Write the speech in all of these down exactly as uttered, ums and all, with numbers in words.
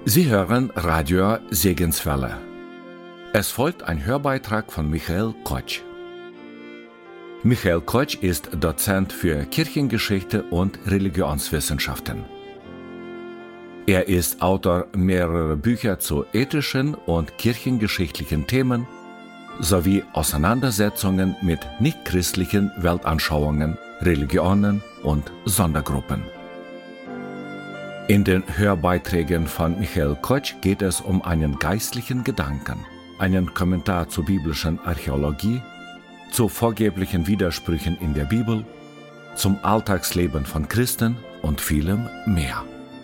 Sie hören Radio Segenswelle. Es folgt ein Hörbeitrag von Michael Kotsch. Michael Kotsch ist Dozent für Kirchengeschichte und Religionswissenschaften. Er ist Autor mehrerer Bücher zu ethischen und kirchengeschichtlichen Themen sowie Auseinandersetzungen mit nichtchristlichen Weltanschauungen, Religionen und Sondergruppen. In den Hörbeiträgen von Michael Kotsch geht es um einen geistlichen Gedanken, einen Kommentar zur biblischen Archäologie, zu vorgeblichen Widersprüchen in der Bibel, zum Alltagsleben von Christen und vielem mehr.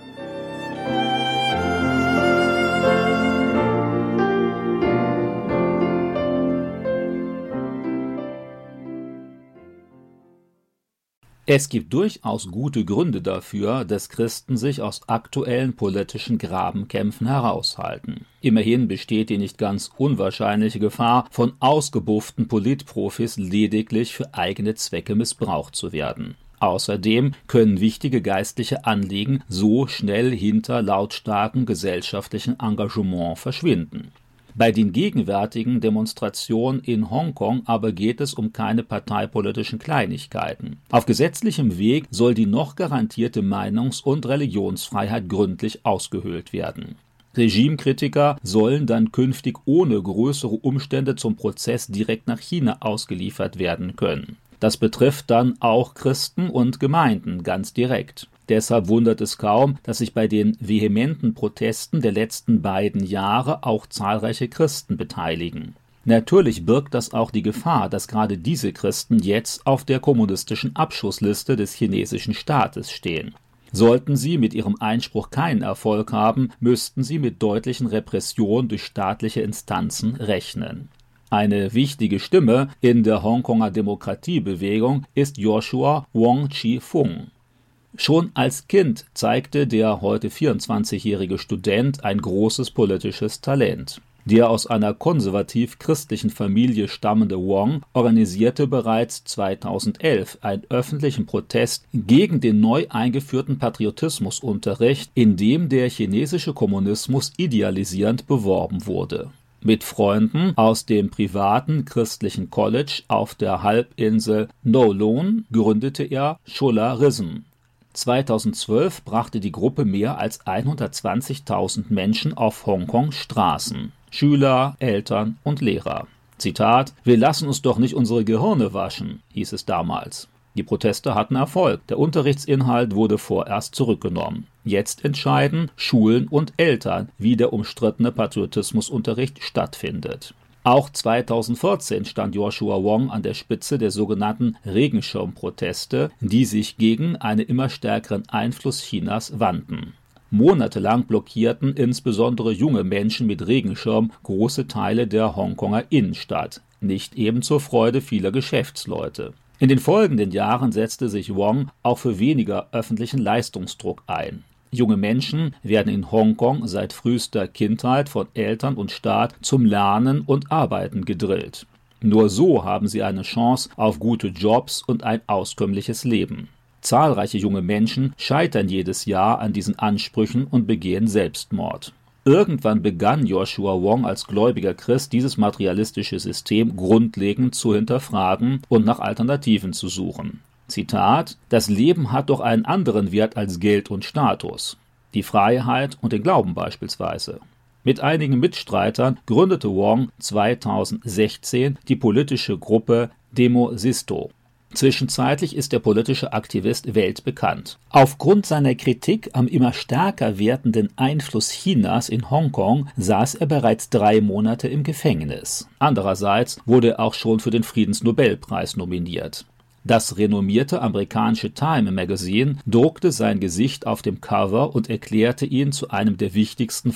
Es gibt durchaus gute Gründe dafür, dass Christen sich aus aktuellen politischen Grabenkämpfen heraushalten. Immerhin besteht die nicht ganz unwahrscheinliche Gefahr, von ausgebufften Politprofis lediglich für eigene Zwecke missbraucht zu werden. Außerdem können wichtige geistliche Anliegen so schnell hinter lautstarkem gesellschaftlichen Engagement verschwinden. Bei den gegenwärtigen Demonstrationen in Hongkong aber geht es um keine parteipolitischen Kleinigkeiten. Auf gesetzlichem Weg soll die noch garantierte Meinungs- und Religionsfreiheit gründlich ausgehöhlt werden. Regimekritiker sollen dann künftig ohne größere Umstände zum Prozess direkt nach China ausgeliefert werden können. Das betrifft dann auch Christen und Gemeinden ganz direkt. Deshalb wundert es kaum, dass sich bei den vehementen Protesten der letzten beiden Jahre auch zahlreiche Christen beteiligen. Natürlich birgt das auch die Gefahr, dass gerade diese Christen jetzt auf der kommunistischen Abschussliste des chinesischen Staates stehen. Sollten sie mit ihrem Einspruch keinen Erfolg haben, müssten sie mit deutlichen Repressionen durch staatliche Instanzen rechnen. Eine wichtige Stimme in der Hongkonger Demokratiebewegung ist Joshua Wong Chi-fung. Schon als Kind zeigte der heute vierundzwanzigjährige Student ein großes politisches Talent. Der aus einer konservativ-christlichen Familie stammende Wong organisierte bereits zweitausendelf einen öffentlichen Protest gegen den neu eingeführten Patriotismusunterricht, in dem der chinesische Kommunismus idealisierend beworben wurde. Mit Freunden aus dem privaten christlichen College auf der Halbinsel Kowloon gründete er Cholarism. zweitausendzwölf brachte die Gruppe mehr als hundertzwanzigtausend Menschen auf Hongkongs Straßen. Schüler, Eltern und Lehrer. Zitat: „Wir lassen uns doch nicht unsere Gehirne waschen“, hieß es damals. Die Proteste hatten Erfolg. Der Unterrichtsinhalt wurde vorerst zurückgenommen. Jetzt entscheiden Schulen und Eltern, wie der umstrittene Patriotismusunterricht stattfindet. Auch zweitausendvierzehn stand Joshua Wong an der Spitze der sogenannten Regenschirmproteste, die sich gegen einen immer stärkeren Einfluss Chinas wandten. Monatelang blockierten insbesondere junge Menschen mit Regenschirm große Teile der Hongkonger Innenstadt, nicht eben zur Freude vieler Geschäftsleute. In den folgenden Jahren setzte sich Wong auch für weniger öffentlichen Leistungsdruck ein. Junge Menschen werden in Hongkong seit frühester Kindheit von Eltern und Staat zum Lernen und Arbeiten gedrillt. Nur so haben sie eine Chance auf gute Jobs und ein auskömmliches Leben. Zahlreiche junge Menschen scheitern jedes Jahr an diesen Ansprüchen und begehen Selbstmord. Irgendwann begann Joshua Wong als gläubiger Christ dieses materialistische System grundlegend zu hinterfragen und nach Alternativen zu suchen. Zitat: „Das Leben hat doch einen anderen Wert als Geld und Status. Die Freiheit und den Glauben beispielsweise.“ Mit einigen Mitstreitern gründete Wong zweitausendsechzehn die politische Gruppe Demosisto. Zwischenzeitlich ist der politische Aktivist weltbekannt. Aufgrund seiner Kritik am immer stärker werdenden Einfluss Chinas in Hongkong saß er bereits drei Monate im Gefängnis. Andererseits wurde er auch schon für den Friedensnobelpreis nominiert. Das renommierte amerikanische Time Magazine druckte sein Gesicht auf dem Cover und erklärte ihn zu einem der wichtigsten